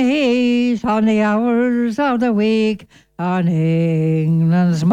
He's on the hours of the week on England's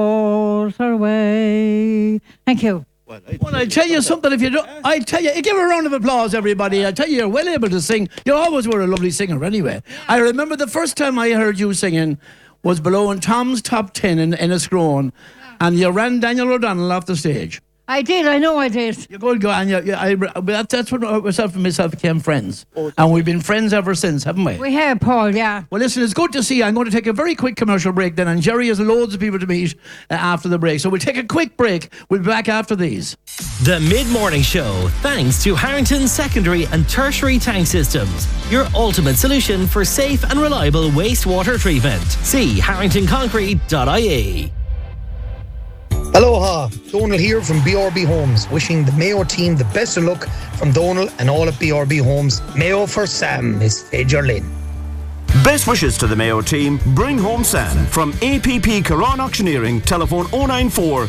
motorway. Thank you. Well, I tell you something. If you don't, I tell you, give a round of applause, everybody. I tell you, you're well able to sing. You always were a lovely singer, anyway. I remember the first time I heard you singing was below in Tom's Top 10 in Enniscrone, and you ran Daniel O'Donnell off the stage. I did, I know I did. You're going to go, and that's when myself and myself became friends. And we've been friends ever since, haven't we? We have, Paul, yeah. Well, listen, it's good to see you. I'm going to take a very quick commercial break then, and Jerry has loads of people to meet after the break. So we'll take a quick break. We'll be back after these. The Mid-Morning Show, thanks to Harrington Secondary and Tertiary Tank Systems, your ultimate solution for safe and reliable wastewater treatment. See harringtonconcrete.ie. Aloha, Donal here from BRB Homes, wishing the Mayo team the best of luck from Donal and all at BRB Homes. Mayo for Sam is Fager Lynn. Best wishes to the Mayo team. Bring home Sam from APP Caron Auctioneering. Telephone 094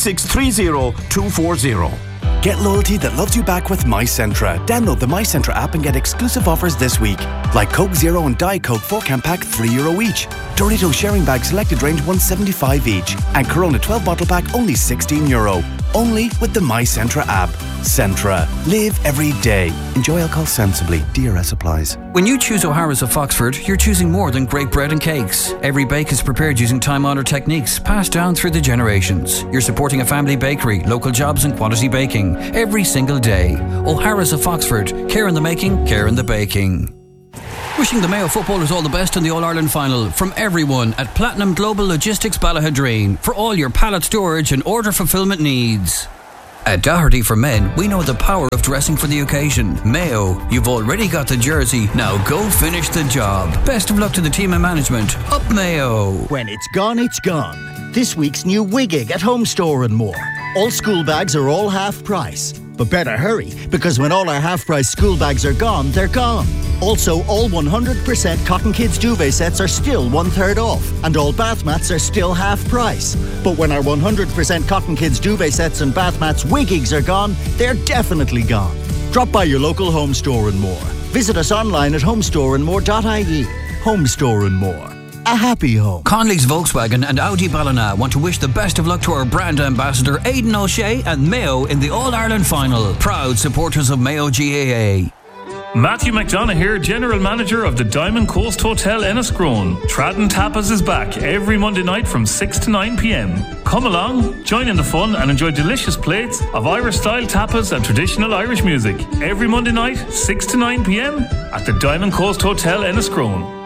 9630 240. Get loyalty that loves you back with MyCentra. Download the MyCentra app and get exclusive offers this week. Like Coke Zero and Diet Coke 4-can pack €3 each. Doritos sharing bag selected range $1.75 each. And Corona 12 bottle pack only €16. Only with the MyCentra app. Centra. Live every day. Enjoy alcohol sensibly. DRS applies. When you choose O'Hara's of Foxford, you're choosing more than great bread and cakes. Every bake is prepared using time-honoured techniques passed down through the generations. You're supporting a family bakery, local jobs and quality baking every single day. O'Hara's of Foxford. Care in the making, care in the baking. Wishing the Mayo footballers all the best in the All-Ireland final from everyone at Platinum Global Logistics Ballahadreen for all your pallet storage and order fulfilment needs. At Doherty for Men, we know the power of dressing for the occasion. Mayo, you've already got the jersey, now go finish the job. Best of luck to the team and management. Up Mayo! When it's gone, it's gone. This week's new Wiggig at Home Store and More. All school bags are all half price. But better hurry, because when all our half-price school bags are gone, they're gone. Also, all 100% Cotton Kids duvet sets are still 1/3 off, and all bath mats are still half price. But when our 100% Cotton Kids duvet sets and bath mats Wiggigs are gone, they're definitely gone. Drop by your local Home Store and More. Visit us online at homestoreandmore.ie. Home Store and More. A happy home. Conley's Volkswagen and Audi Ballina want to wish the best of luck to our brand ambassador Aidan O'Shea and Mayo in the All-Ireland final. Proud supporters of Mayo GAA. Matthew McDonough here, General Manager of the Diamond Coast Hotel Enniscrone. Tradden Tapas is back every Monday night from 6 to 9 p.m. Come along, join in the fun and enjoy delicious plates of Irish-style tapas and traditional Irish music. Every Monday night, 6 to 9 p.m. at the Diamond Coast Hotel Enniscrone.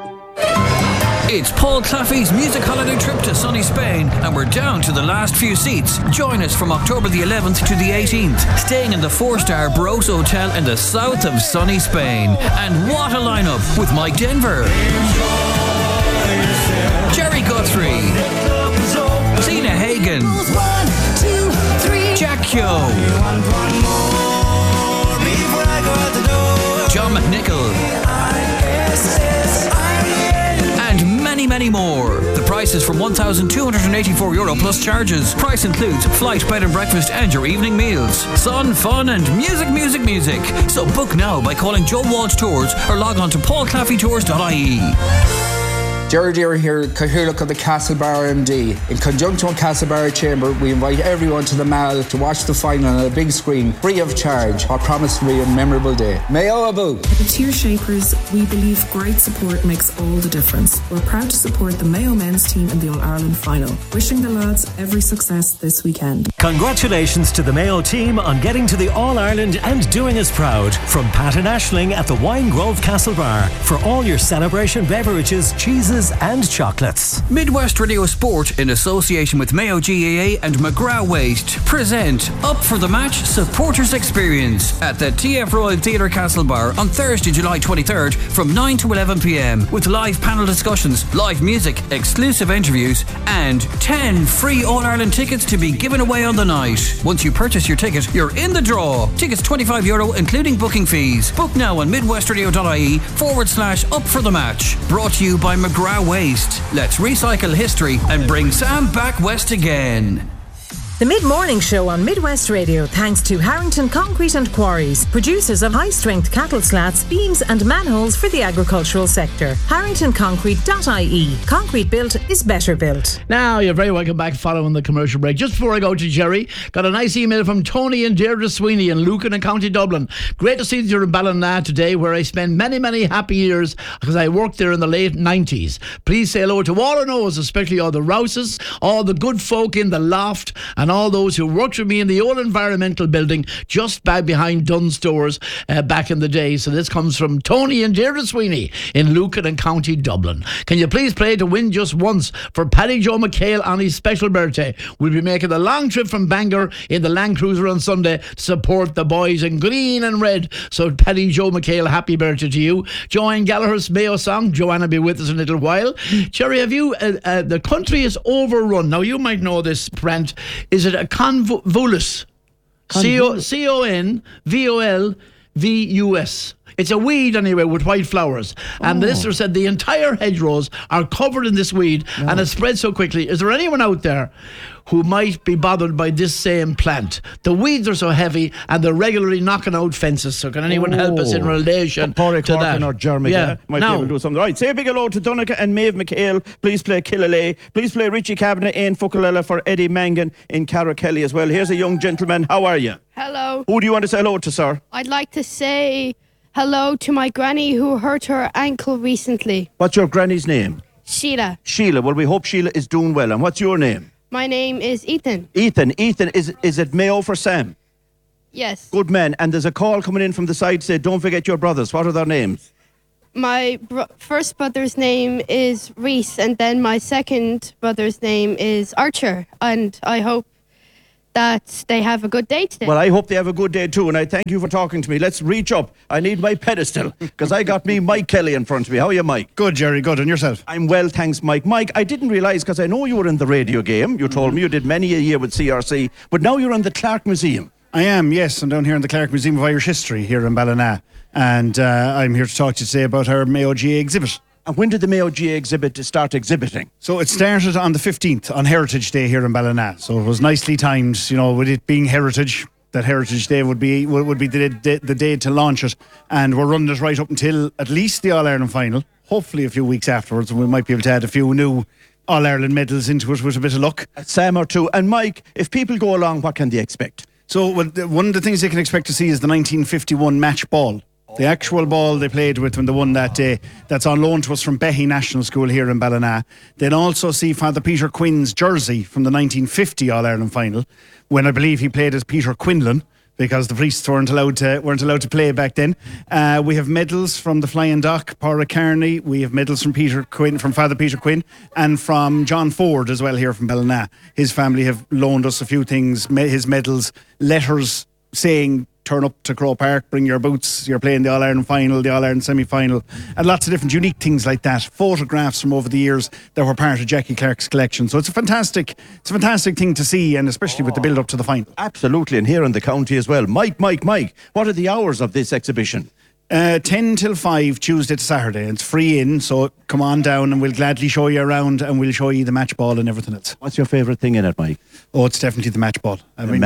It's Paul Claffey's music holiday trip to sunny Spain, and we're down to the last few seats. Join us from October the 11th to the 18th, staying in the 4-star Barros Hotel in the south of sunny Spain. And what a lineup with Mike Denver, Jerry Guthrie, Tina Hagen, Jack Kyo, John McNichol, and many more. The price is from €1,284 plus charges. Price includes flight, bed and breakfast and your evening meals. Sun, fun and music. So book now by calling Joe Walsh Tours or log on to paulclaffeytours.ie. Jerry Deere here, Cathaoirleach of the Castlebar MD. In conjunction with Castlebar Chamber, we invite everyone to the Mall to watch the final on a big screen, free of charge. I promise to be a memorable day. Mayo Abu. At the Tier Shapers, we believe great support makes all the difference. We're proud to support the Mayo men's team in the All-Ireland final. Wishing the lads every success this weekend. Congratulations to the Mayo team on getting to the All-Ireland and doing us proud. From Pat and Aisling at the Wine Grove Castle Bar for all your celebration beverages, cheeses and chocolates. Midwest Radio Sport, in association with Mayo GAA and McGrath Waste, present Up for the Match Supporters Experience at the TF Royal Theatre Castle Bar on Thursday, July 23rd from 9 to 11 p.m. with live panel discussions, live music, exclusive interviews and 10 free All-Ireland tickets to be given away on the night. Once you purchase your ticket, you're in the draw. Tickets €25 including booking fees. Book now on midwestradio.ie/up for the match. Brought to you by McGrath Waste. Let's recycle history and bring Sam back west again. The Mid-Morning Show on Midwest Radio, thanks to Harrington Concrete and Quarries, producers of high-strength cattle slats, beams and manholes for the agricultural sector. HarringtonConcrete.ie. Concrete built is better built. Now, you're very welcome back following the commercial break. Just before I go to Jerry, got a nice email from Tony and Deirdre Sweeney in Lucan and County Dublin. Great to see that you're in Ballina today, where I spent many, many happy years because I worked there in the late 90s. Please say hello to all I know, especially all the Rouses, all the good folk in the loft, and all those who worked with me in the old environmental building just back behind Dunn Stores back in the day. So this comes from Tony and Deirdre Sweeney in Lucan and County Dublin. Can you please play To Win Just Once for Paddy Joe McHale on his special birthday? We'll be making the long trip from Bangor in the Land Cruiser on Sunday to support the boys in green and red. So Paddy Joe McHale, happy birthday to you. Joanne Gallagher's Mayo song. Joanne will be with us in a little while. Jerry, have you the country is overrun. Now you might know this, Brent. Is it a convolvulus? CONVOLVUS. It's a weed anyway with white flowers. And the listener said the entire hedgerows are covered in this weed and it spreads so quickly. Is there anyone out there who might be bothered by this same plant? The weeds are so heavy and they're regularly knocking out fences. So can anyone help us in relation to that? Or Jeremy might be able to do something. Right, say a big hello to Donica and Maeve McHale. Please play Killalay. Please play Richie Kavanagh and Fukalella for Eddie Mangan in Carrakelly as well. Here's a young gentleman. How are you? Hello. Who do you want to say hello to, sir? I'd like to say hello to my granny who hurt her ankle recently. What's your granny's name? Sheila. Sheila. Well, we hope Sheila is doing well. And what's your name? My name is Ethan. Ethan, is it Mayo for Sam? Yes. Good man. And there's a call coming in from the side say, don't forget your brothers. What are their names? My first brother's name is Reese, and then my second brother's name is Archer. And I hope that they have a good day today. Well, I hope they have a good day too, and I thank you for talking to me. Let's reach up. I need my pedestal, because I got me Mike Kelly in front of me. How are you, Mike? Good, Jerry. Good. And yourself? I'm well, thanks, Mike. Mike, I didn't realise, because I know you were in the radio game. You told me you did many a year with CRC, but now you're in the Clark Museum. I am, yes. I'm down here in the Clark Museum of Irish History here in Ballina. And I'm here to talk to you today about our Mayo GA exhibit. And when did the Mayo GA exhibit start exhibiting? So it started on the 15th, on Heritage Day here in Ballina. So it was nicely timed, you know, with it being Heritage. That Heritage Day would be the day to launch it. And we're running it right up until at least the All-Ireland final. Hopefully a few weeks afterwards, and we might be able to add a few new All-Ireland medals into it with a bit of luck. Sam or two. And Mike, if people go along, what can they expect? So one of the things they can expect to see is the 1951 match ball. The actual ball they played with when they won that day, that's on loan to us from Behy National School here in Ballina. They'll also see Father Peter Quinn's jersey from the 1950 All-Ireland final, when I believe he played as Peter Quinlan, because the priests weren't allowed to play back then. We have medals from the Flying Dock, Paura Carney. We have medals from Father Peter Quinn, and from John Ford as well here from Ballina. His family have loaned us a few things, his medals, letters saying, turn up to Croke Park, bring your boots, you're playing the All-Ireland final, the All-Ireland semi-final, and lots of different unique things like that. Photographs from over the years that were part of Jackie Clark's collection. So it's a fantastic thing to see, and especially with the build-up to the final. Absolutely, and here in the county as well. Mike, what are the hours of this exhibition? 10 till 5, Tuesday to Saturday. It's free in, so come on down and we'll gladly show you around, and we'll show you the match ball and everything else. What's your favourite thing in it, Mike? Oh, it's definitely the match ball.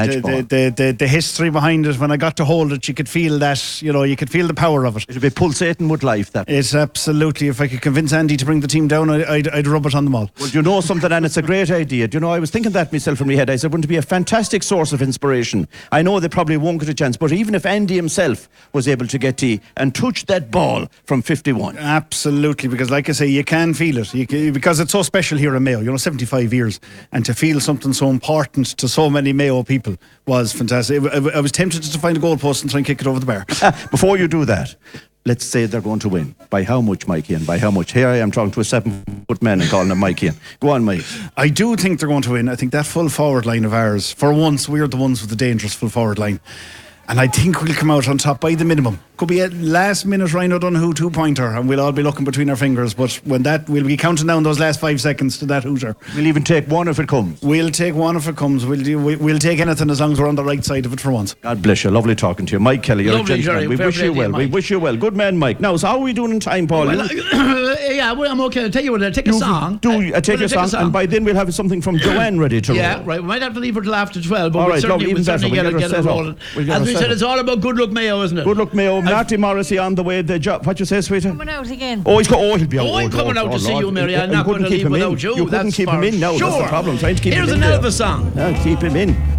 The history behind it, when I got to hold it, you could feel that, you could feel the power of it. It'll be pulsating with life, that. It's absolutely, if I could convince Andy to bring the team down, I'd rub it on them all. Well, you know something, and it's a great idea. I was thinking that myself in my head. I said, wouldn't it be a fantastic source of inspiration? I know they probably won't get a chance, but even if Andy himself was able to get to and touch that ball from 51. Absolutely, because like I say, you can feel it. Because it's so special here in Mayo, 75 years, and to feel something so important to so many Mayo people was fantastic. I was tempted to find a goalpost and try and kick it over the bar. Before you do that, let's say they're going to win. By how much, Mikey? And by how much? Here I am talking to a 7-foot man and calling him Mikey. Go on, Mike. I do think they're going to win. I think that full forward line of ours, for once, we're the ones with the dangerous full forward line. And I think we'll come out on top by the minimum. Could be a last minute Ryan O'Donoghue 2-pointer, and we'll all be looking between our fingers. But we'll be counting down those last 5 seconds to that hooter. We'll even take one if it comes. We'll take one if it comes. We'll take anything as long as we're on the right side of it for once. God bless you. Lovely talking to you. Mike Kelly, you're a gentleman. We wish you well. We wish you well. Good man, Mike. Now, so how are we doing in time, Paul? Well, yeah, well, I'm okay. I'll tell you what, I'll take a song. Take a song, and by then we'll have something from Joanne ready to roll. Yeah, right. We might have to leave her till after 12, but all we'll right, certainly get it rolling. As we said, it's all about Good Luck Mayo, isn't it? Good Luck Mayo. Marty Morrissey on the way. What you say, sweetheart? Coming out again. Oh, he'll be out. Oh, I'm coming out to see you, Mary. I'm not going to leave without you. You couldn't keep him in now. That's the problem. Trying to keep him in. Here's an Elvis song. I'll keep him in.